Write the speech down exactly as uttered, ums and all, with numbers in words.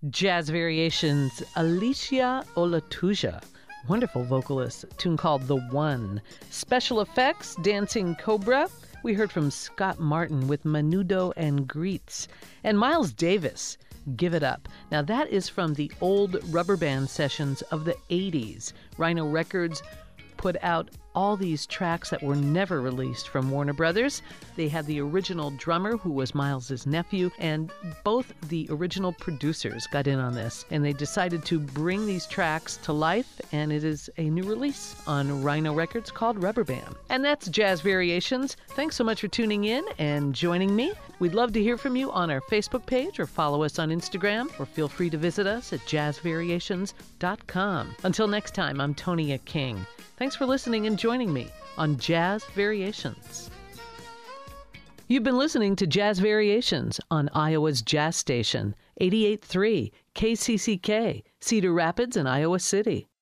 Jazz Variations, Alicia Olatuja. Wonderful vocalist. A tune called The One. Special effects, Dancing Cobra. We heard from Scott Martin with Menudo and Greets. And Miles Davis, Give It Up. Now that is from the old rubber band sessions of the eighties. Rhino Records put out all these tracks that were never released from Warner Brothers. They had the original drummer, who was Miles's nephew, and both the original producers got in on this, and they decided to bring these tracks to life, and it is a new release on Rhino Records called Rubber Band. And that's Jazz Variations. Thanks so much for tuning in and joining me. We'd love to hear from you on our Facebook page, or follow us on Instagram, or feel free to visit us at jazz variations dot com. Until next time, I'm Tonia King. Thanks for listening and joining me on Jazz Variations. You've been listening to Jazz Variations on Iowa's Jazz Station, eighty-eight point three K C C K, Cedar Rapids and Iowa City.